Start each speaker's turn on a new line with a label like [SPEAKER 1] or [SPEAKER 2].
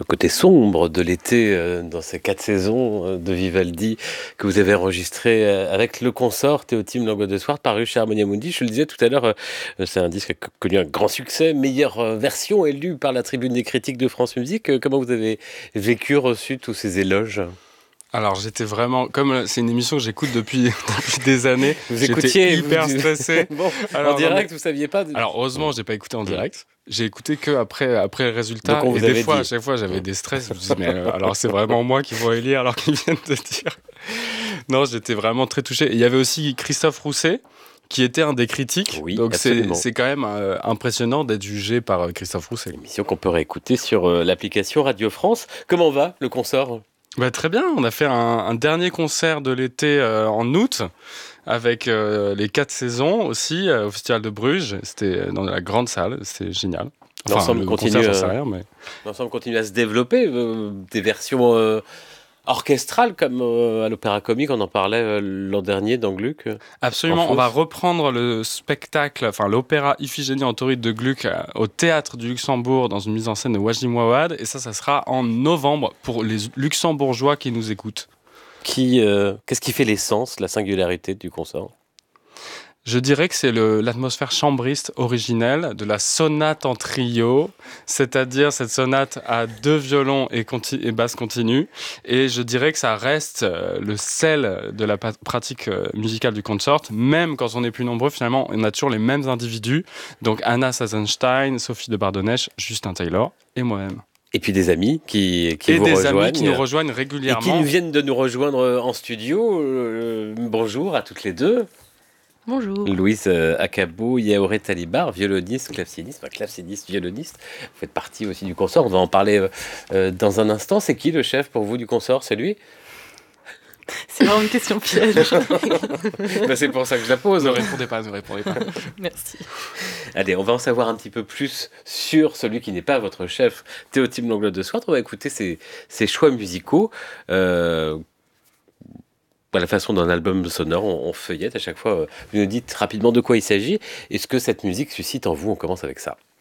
[SPEAKER 1] le côté sombre de l'été dans ces 4 saisons de Vivaldi que vous avez enregistré avec le consort Théotime Langue de Swart paru chez Harmonia Mundi. Je le disais tout à l'heure, c'est un disque qui a connu un grand succès, meilleure version élue par la Tribune des critiques de France Musique. Comment vous avez vécu, reçu tous ces éloges?
[SPEAKER 2] Alors j'étais vraiment, comme c'est une émission que j'écoute depuis des années,
[SPEAKER 1] vous écoutiez,
[SPEAKER 2] j'étais hyper stressé.
[SPEAKER 1] Bon, en direct, vous saviez pas
[SPEAKER 2] Alors heureusement, j'ai pas écté en direct. J'ai écouté que après le résultat.
[SPEAKER 1] Donc on vous
[SPEAKER 2] et
[SPEAKER 1] avait
[SPEAKER 2] fois,
[SPEAKER 1] dit.
[SPEAKER 2] à chaque fois, j'avais des stress. Je me disais, mais alors c'est vraiment moi qui vont élire alors qu'ils viennent de dire. Non, j'étais vraiment très touché. Et il y avait aussi Christophe Rousset, qui était un des critiques.
[SPEAKER 1] Oui,
[SPEAKER 2] donc
[SPEAKER 1] absolument.
[SPEAKER 2] c'est quand même impressionnant d'être jugé par Christophe Rousset.
[SPEAKER 1] Émission qu'on peut réécouter sur l'application Radio France. Comment va le consort?
[SPEAKER 2] Très bien, on a fait un dernier concert de l'été en août avec les 4 saisons aussi au Festival de Bruges. C'était dans la grande salle, c'était génial. Enfin,
[SPEAKER 1] l'ensemble continue, l'ensemble continue à se développer, des versions orchestrales comme à l'Opéra Comique, on en parlait l'an dernier dans Gluck.
[SPEAKER 2] Absolument, on va reprendre le spectacle, l'opéra Iphigénie en tauride de Gluck au Théâtre du Luxembourg dans une mise en scène de Wajdi Mouawad, et ça sera en novembre pour les luxembourgeois qui nous écoutent.
[SPEAKER 1] Qu'est-ce qui fait l'essence, la singularité du consort?
[SPEAKER 2] Je dirais que c'est l'atmosphère chambriste originelle de la sonate en trio, c'est-à-dire cette sonate à 2 violons et basse continue. Et je dirais que ça reste le sel de la pratique musicale du consort, même quand on est plus nombreux, finalement, on a toujours les mêmes individus. Donc Anna Sazenstein, Sophie de Bardonnèche, Justin Taylor et moi-même.
[SPEAKER 1] Et puis des amis qui
[SPEAKER 2] et
[SPEAKER 1] vous
[SPEAKER 2] des
[SPEAKER 1] rejoignent.
[SPEAKER 2] Amis qui nous rejoignent régulièrement.
[SPEAKER 1] Et qui viennent de nous rejoindre en studio. Bonjour à toutes les deux.
[SPEAKER 3] Bonjour.
[SPEAKER 1] Louise Akabou, Yaouré Talibar, violoniste, claveciniste, violoniste. Vous faites partie aussi du consort. On va en parler dans un instant. C'est qui le chef pour vous du consort? C'est lui?
[SPEAKER 3] C'est vraiment une question piège.
[SPEAKER 1] C'est pour ça que je la pose.
[SPEAKER 2] Ne répondez pas.
[SPEAKER 3] Merci.
[SPEAKER 1] Allez, on va en savoir un petit peu plus sur celui qui n'est pas votre chef, Théotime Langue de Swart. On va écouter ses choix musicaux. La façon d'un album sonore, on feuillette à chaque fois. Vous nous dites rapidement de quoi il s'agit et ce que cette musique suscite en vous. On commence avec ça.